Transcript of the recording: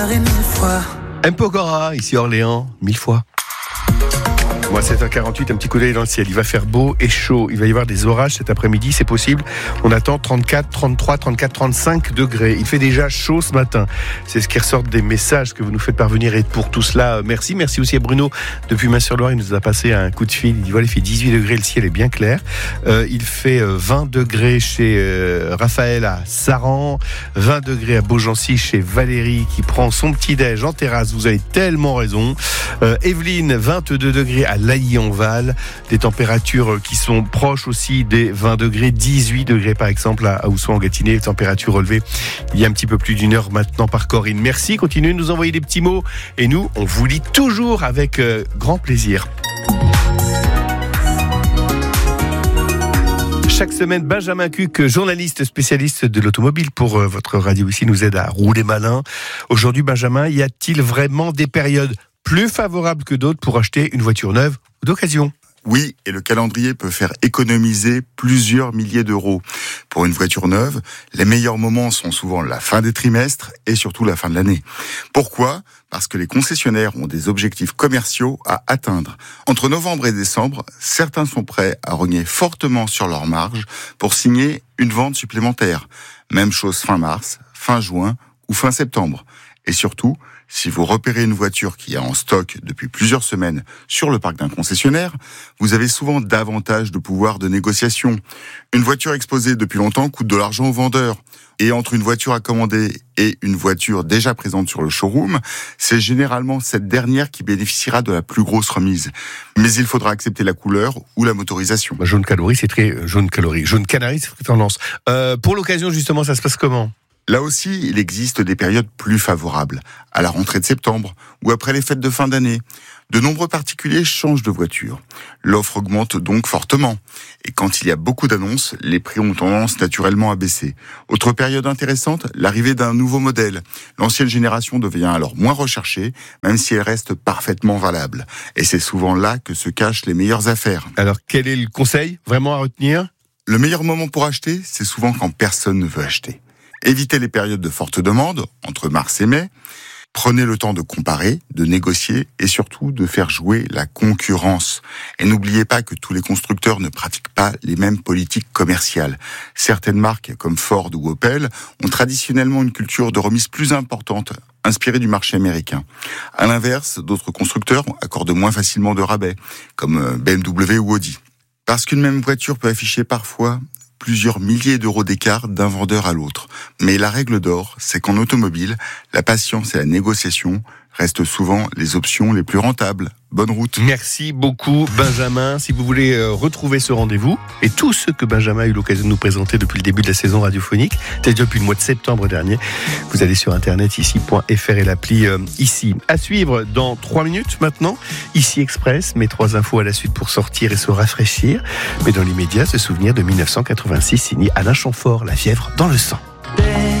M. Pokora, ici Orléans, 1000 fois. Moi, 7h48, un petit coup d'œil dans le ciel. Il va faire beau et chaud. Il va y avoir des orages cet après-midi, c'est possible. On attend 34, 33, 34, 35 degrés. Il fait déjà chaud ce matin. C'est ce qui ressort des messages que vous nous faites parvenir. Et pour tout cela, merci. Merci aussi à Bruno depuis Main-sur-Loire. Il nous a passé un coup de fil. Il dit voilà, il fait 18 degrés, le ciel est bien clair. Il fait 20 degrés chez Raphaël à Saran, 20 degrés à Beaugency chez Valérie qui prend son petit-déj en terrasse. Vous avez tellement raison. Evelyne, 22 degrés à Lailly-en-Val, des températures qui sont proches aussi des 20 degrés, 18 degrés par exemple à Oussois-en-Gâtinais, température relevée il y a un petit peu plus d'une heure maintenant par Corinne. Merci, continuez de nous envoyer des petits mots et nous, on vous lit toujours avec grand plaisir. Chaque semaine, Benjamin Cuc, journaliste spécialiste de l'automobile pour votre radio ici, nous aide à rouler malin. Aujourd'hui, Benjamin, y a-t-il vraiment des périodes plus favorables que d'autres pour acheter une voiture neuve ou d'occasion? Oui, et le calendrier peut faire économiser plusieurs milliers d'euros. Pour une voiture neuve, les meilleurs moments sont souvent la fin des trimestres et surtout la fin de l'année. Pourquoi ? Parce que les concessionnaires ont des objectifs commerciaux à atteindre. Entre novembre et décembre, certains sont prêts à rogner fortement sur leur marge pour signer une vente supplémentaire. Même chose fin mars, fin juin ou fin septembre. Et surtout, si vous repérez une voiture qui est en stock depuis plusieurs semaines sur le parc d'un concessionnaire, vous avez souvent davantage de pouvoir de négociation. Une voiture exposée depuis longtemps coûte de l'argent au vendeur. Et entre une voiture à commander et une voiture déjà présente sur le showroom, c'est généralement cette dernière qui bénéficiera de la plus grosse remise. Mais il faudra accepter la couleur ou la motorisation. Jaune calorie, c'est très jaune calorie. Jaune canari, c'est très tendance. Pour l'occasion, justement, ça se passe comment ? Là aussi, il existe des périodes plus favorables, à la rentrée de septembre ou après les fêtes de fin d'année. De nombreux particuliers changent de voiture. L'offre augmente donc fortement. Et quand il y a beaucoup d'annonces, les prix ont tendance naturellement à baisser. Autre période intéressante, l'arrivée d'un nouveau modèle. L'ancienne génération devient alors moins recherchée, même si elle reste parfaitement valable. Et c'est souvent là que se cachent les meilleures affaires. Alors, quel est le conseil vraiment à retenir ? Le meilleur moment pour acheter, c'est souvent quand personne ne veut acheter. Évitez les périodes de forte demande, entre mars et mai. Prenez le temps de comparer, de négocier et surtout de faire jouer la concurrence. Et n'oubliez pas que tous les constructeurs ne pratiquent pas les mêmes politiques commerciales. Certaines marques, comme Ford ou Opel, ont traditionnellement une culture de remise plus importante, inspirée du marché américain. À l'inverse, d'autres constructeurs accordent moins facilement de rabais, comme BMW ou Audi. Parce qu'une même voiture peut afficher parfois plusieurs milliers d'euros d'écart d'un vendeur à l'autre. Mais la règle d'or, c'est qu'en automobile, la patience et la négociation restent souvent les options les plus rentables. Bonne route. Merci beaucoup Benjamin. Si vous voulez retrouver ce rendez-vous et tout ce que Benjamin a eu l'occasion de nous présenter depuis le début de la saison radiophonique, c'est-à-dire depuis le mois de septembre dernier, vous allez sur internet ici.fr et l'appli ici. À suivre dans 3 minutes maintenant, Ici Express, mes 3 infos à la suite pour sortir et se rafraîchir. Mais dans l'immédiat, ce souvenir de 1986 signé Alain Chamfort, La fièvre dans le sang.